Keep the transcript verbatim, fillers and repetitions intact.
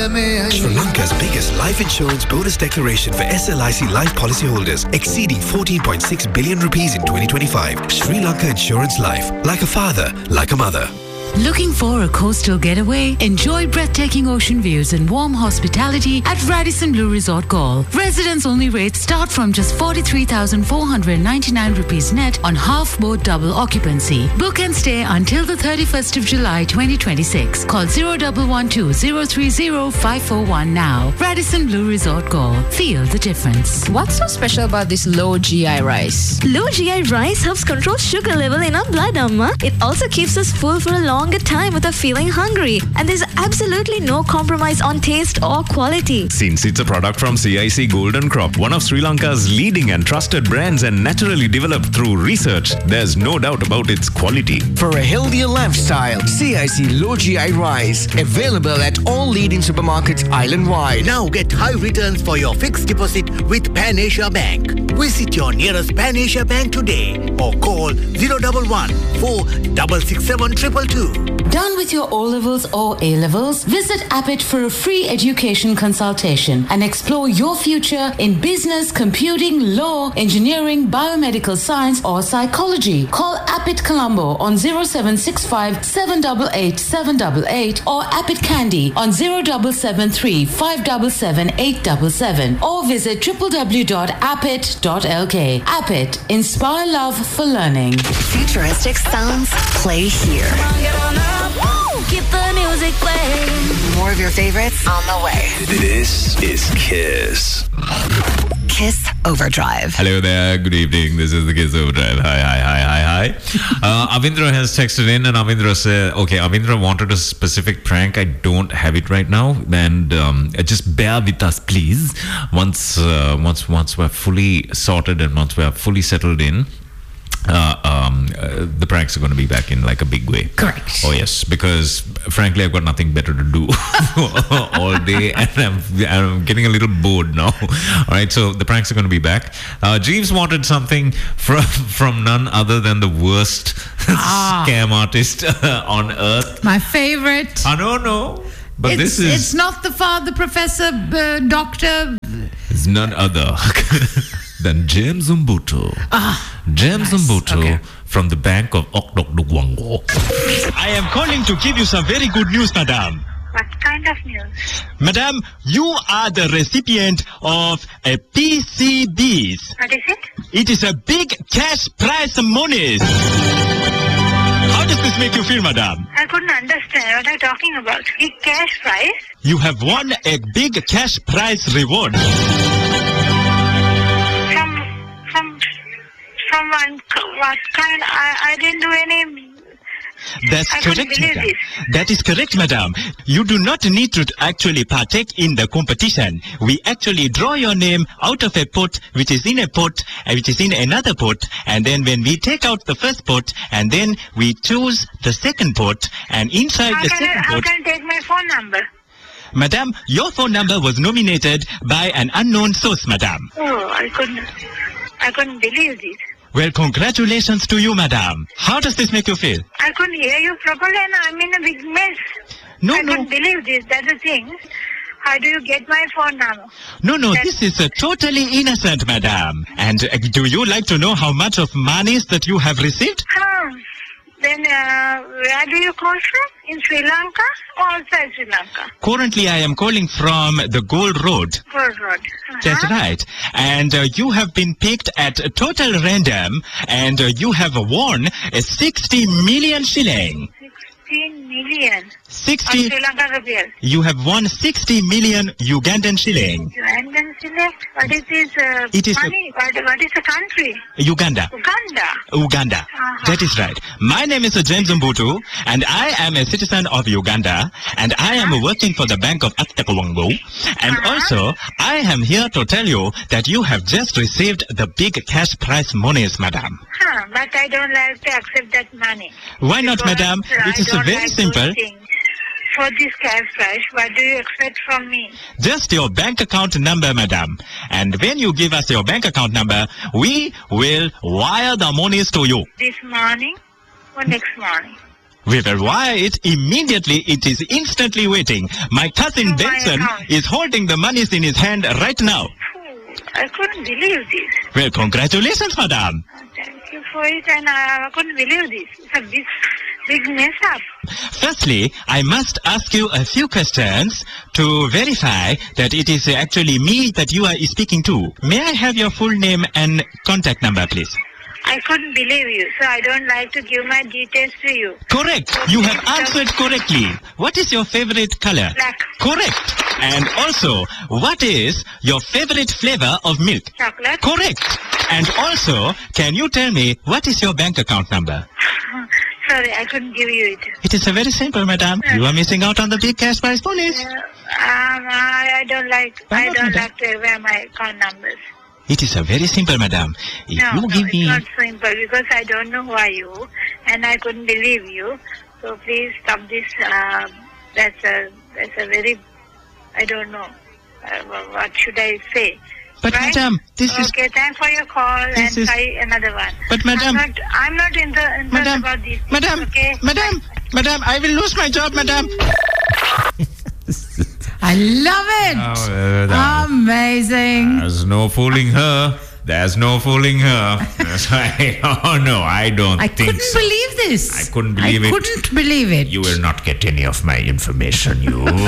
Sri Lanka's biggest life insurance bonus declaration for S L I C life policyholders, exceeding fourteen point six billion rupees in twenty twenty-five. Sri Lanka Insurance Life. Like a father, like a mother. Looking for a coastal getaway? Enjoy breathtaking ocean views and warm hospitality at Radisson Blu Resort Galle. Residents-only rates start from just forty-three thousand four hundred ninety-nine rupees net on half-boat double occupancy. Book and stay until the thirty-first of July twenty twenty-six. Call zero one one two zero three zero five four one now. Radisson Blu Resort Galle. Feel the difference. What's so special about this low G I rice? Low G I rice helps control sugar level in our blood, Amma. It also keeps us full for a long longer time without feeling hungry, and there's absolutely no compromise on taste or quality. Since it's a product from C I C Golden Crop, one of Sri Lanka's leading and trusted brands and naturally developed through research, there's no doubt about its quality. For a healthier lifestyle, C I C Low G I Rice, available at all leading supermarkets island-wide. Now get high returns for your fixed deposit with Pan Asia Bank. Visit your nearest Pan Asia Bank today or call zero one one four six six seven two two two. Done with your O-levels or A-levels? Visit Appit for a free education consultation and explore your future in business, computing, law, engineering, biomedical science or psychology. Call Appit Colombo on zero seven six five seven eight eight seven eight eight or Appit Candy on zero seven seven three five seven seven eight seven seven or visit w w w dot appit dot l k. Appit, inspire love for learning. Futuristic sounds play here. Keep the music playing. More of your favorites on the way. This is Kiss. Kiss Overdrive. Hello there. Good evening. This is the Kiss Overdrive. Hi, hi, hi, hi, hi. Uh, Avindra has texted in, and Avindra said, okay, Avindra wanted a specific prank. I don't have it right now. And um, just bear with us, please. Once, uh, once, once we're fully sorted and once we're fully settled in, Uh, um, uh, the pranks are going to be back in like a big way. Correct. Oh yes, because frankly I've got nothing better to do all day, and I'm, I'm getting a little bored now. All right, so the pranks are going to be back. Uh, Jeeves wanted something from from none other than the worst ah. scam artist uh, on earth. My favorite. I don't know, but it's, this is. It's not the father, professor, uh, doctor. It's none other than James Mbutu. Ah, James nice. Mbutu Okay. from the Bank of Okdokdugwango. I am calling to give you some very good news, madam. What kind of news? Madam, you are the recipient of a P C Bs. What is it? It is a big cash prize monies. How does this make you feel, madam? I couldn't understand what I'm talking about. Big cash prize? You have won a big cash prize reward. From, from, from one, what kind? I, I didn't do any... That's I couldn't correct, believe madam. this. That is correct, madam. You do not need to actually partake in the competition. We actually draw your name out of a pot, which is in a pot, and which is in another pot, and then when we take out the first pot, and then we choose the second pot, and inside How the can, second I, how pot... can I take my phone number? Madam, your phone number was nominated by an unknown source, madam. Oh, I couldn't... I couldn't believe this. Well, congratulations to you, madam. How does this make you feel? I couldn't hear you properly and I'm in a big mess. No, I no. couldn't believe this. That's the thing. How do you get my phone number? No, no, That's- this is uh, totally innocent, madam. And uh, do you like to know how much of monies that you have received? Huh. Then uh, where do you call from? In Sri Lanka or outside Sri Lanka? Currently, I am calling from the Gold Road. Gold Road. Uh-huh. That's right. And uh, you have been picked at total random, and uh, you have won a sixty million shilling. sixteen million. sixty. Of Sri Lanka rupiah. You have won sixty million Ugandan shilling. Ugandan select. What is this uh, It is a- money? What, what is the country? Uganda. Uganda. Uganda. Uh-huh. That is right. My name is James Mbutu, and I am a citizen of Uganda, and I am working for the Bank of Okdokdugwango. And Uh-huh. also, I am here to tell you that you have just received the big cash prize monies, madam. Huh, but I don't like to accept that money. Why not, Because madam? I It is don't very like simple. those things. For this cash price, what do you expect from me? Just your bank account number, madam. And when you give us your bank account number, we will wire the monies to you. This morning or next morning? We will wire it immediately. It is instantly waiting. My cousin To my Benson account. is holding the monies in his hand right now. I couldn't believe this. Well, congratulations, madam. Thank you for it, and I couldn't believe this. It's a big, big mess up. Firstly, I must ask you a few questions to verify that it is actually me that you are speaking to. May I have your full name and contact number, please? I couldn't believe you, so I don't like to give my details to you. Correct. You have answered correctly. What is your favorite color? Black. Correct. And also, what is your favorite flavor of milk? Chocolate. Correct. And also, can you tell me what is your bank account number? Sorry, I couldn't give you it. It is a very simple, madam. You are missing out on the big cash prize bonus. Uh, um, I, I don't like. Why I not, don't madam? like to wear my account numbers. It is a very simple, madam. If No, you no, give it's me... not simple because I don't know who are you, and I couldn't believe you. So please stop this. Uh, that's a that's a very. I don't know. Uh, what should I say? But Right? madam, this is... Okay, thanks for your call This and is- try another one. But madam- I'm not, I'm not in the in Madam, about these things, madam, okay? madam, madam, I will lose my job, madam. I love it. Oh, uh, that- Amazing. There's no fooling her. There's no fooling her. I, oh no, I don't I think couldn't so. believe this. I couldn't believe I it. couldn't believe it. You will not get any of my information, you.